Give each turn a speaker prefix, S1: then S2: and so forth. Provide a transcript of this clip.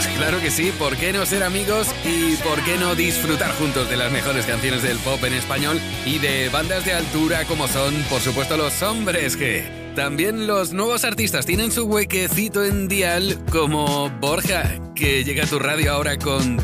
S1: Claro que sí, ¿por qué no ser amigos y por qué no disfrutar juntos de las mejores canciones del pop en español y de bandas de altura como son, por supuesto, los Hombres G? También los nuevos artistas tienen su huequecito en Dial, como Borja, que llega a tu radio ahora con